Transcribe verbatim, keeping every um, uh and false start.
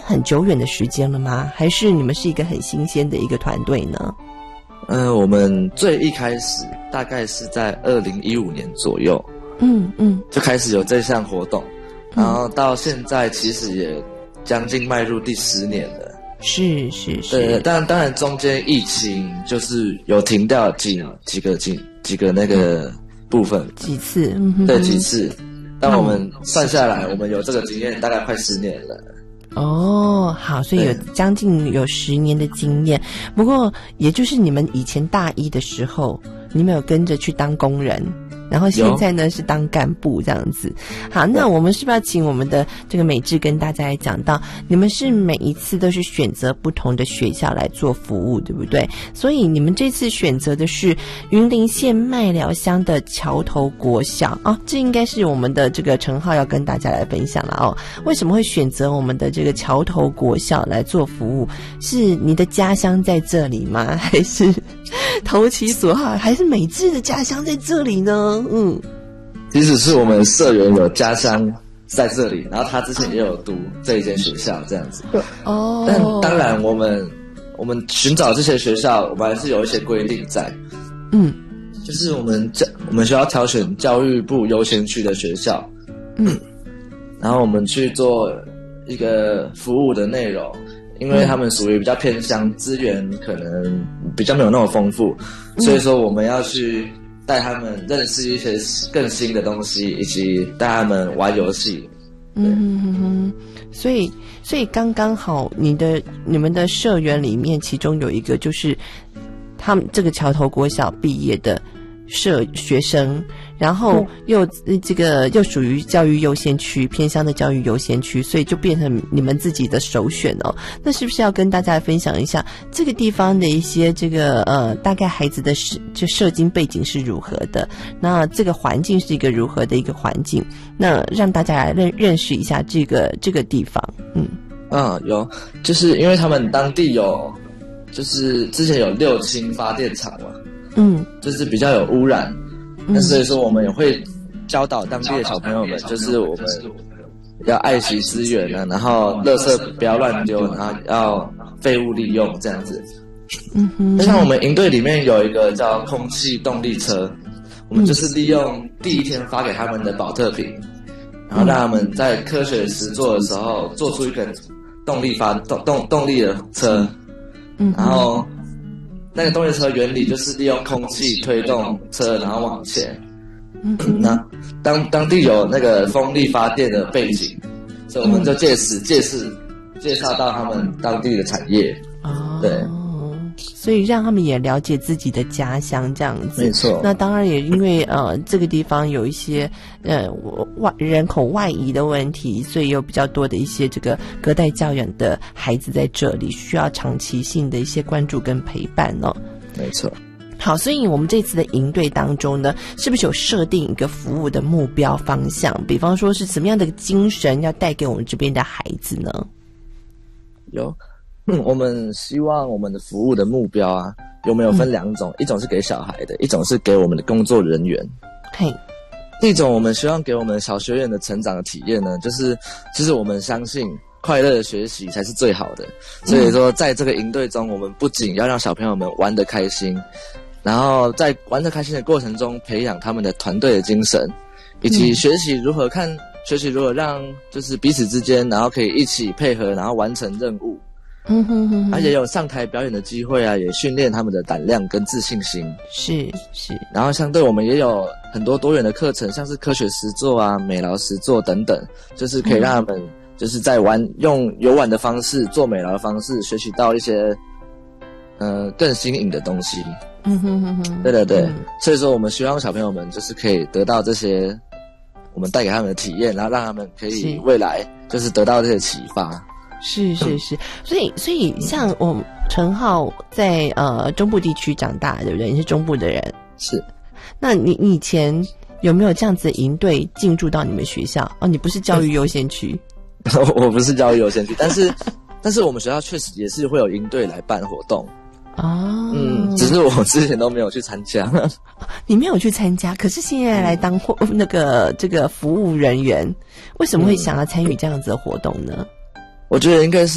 很久远的时间了吗？还是你们是一个很新鲜的一个团队呢？ 呃，我们最一开始大概是在二零一五年左右， 嗯嗯， 就开始有这项活动，然后到现在其实也将近迈入第十年了。 是是是， 对，但当然中间疫情就是有停掉几几个几几个那个部分， 几次，嗯哼哼， 对，几次。但我们算下来，我们有这个经验大概快十年了。 哦，好，所以有将近有十年的经验。不过，也就是你们以前大一的时候，你们有跟着去当工人，然后现在呢是当干部这样子。好，那我们是不是要请我们的这个美智跟大家来讲到，你们是每一次都是选择不同的学校来做服务，对不对？所以你们这次选择的是云林县麦寮乡的桥头国小哦，这应该是我们的这个陈浩要跟大家来分享了哦。为什么会选择我们的这个桥头国小来做服务？是你的家乡在这里吗？还是投其所好？还是美智的家乡在这里呢？嗯， 即使是我们社员有家乡在这里，然后他之前也有读这一间学校这样子。 哦， 但当然我们我们寻找这些学校，我们还是有一些规定在。 嗯， 就是我们教我们学校挑选教育部优先区的学校， 嗯， 然后我们去做一个服务的内容，因为他们属于比较偏乡，资源可能比较没有那么丰富，所以说我们要去带他们认识一些更新的东西，以及带他们玩游戏。 嗯哼哼哼，所以所以刚刚好，你的你们的社员里面，其中有一个就是他们这个桥头国小毕业的社学生，然后又这个又属于教育优先区，偏乡的教育优先区，所以就变成你们自己的首选哦。那是不是要跟大家分享一下这个地方的一些这个呃大概孩子的社就社经背景是如何的？那这个环境是一个如何的一个环境？那让大家来认认识一下这个这个地方。嗯嗯，有，就是因为他们当地有，就是之前有六氢发电厂嘛。 嗯， 就是比较有污染，那所以说我们也会教导当地的小朋友们，就是我们要爱惜资源啊，然后垃圾不要乱丢，然后要废物利用这样子。 嗯哼， 像我们营队里面有一个叫空气动力车，我们就是利用第一天发给他们的保特瓶，然后让他们在科学实作的时候做出一个动力发动动动力的车， 嗯， 然后那个动力车原理就是利用空气推动车，然后往前。 嗯， 那当当地有那个风力发电的背景，所以我们就借此借此介绍到他们当地的产业。 哦， 对， 所以让他们也了解自己的家乡这样子。 没错。 那当然也因为呃这个地方有一些呃外人口外移的问题，所以有比较多的一些这个隔代教养的孩子在这里，需要长期性的一些关注跟陪伴哦。 没错。 好，所以我们这次的营队当中呢，是不是有设定一个服务的目标方向？比方说是什么样的精神要带给我们这边的孩子呢？ 有。嗯，我们希望我们的服务的目标啊，有没有分两种？嗯、一种是给小孩的，一种是给我们的工作人员。 嘿， 第一种我们希望给我们小学员的成长的体验呢，就是其实我们相信快乐的学习才是最好的。所以说，在这个营队中，我们不仅要让小朋友们玩得开心，然后在玩得开心的过程中，培养他们的团队的精神，以及学习如何看、嗯、学习如何让就是彼此之间，然后可以一起配合，然后完成任务。 嗯哼哼哼， 而且有上台表演的机会啊，也训练他们的胆量跟自信心。 是是。 然后相对我们也有很多多元的课程，像是科学实作啊、美劳实作等等，就是可以让他们就是在玩用游玩的方式、做美劳的方式，学习到一些呃更新颖的东西。 嗯哼哼哼， 对对对、 嗯。 所以说我们希望小朋友们就是可以得到这些我们带给他们的体验，然后让他们可以未来就是得到这些启发。 是是是，所以所以像我们陈浩在呃中部地区长大，对不对？你是中部的人， 是。 那你你以前有没有这样子的营队进驻到你们学校？哦，你不是教育优先区， 我不是教育优先区，但是但是我们学校确实也是会有营队来办活动。 哦， 嗯，只是我之前都没有去参加。 你没有去参加，可是现在来当或那个这个服务人员，为什么会想要参与这样子的活动呢？ 我觉得应该是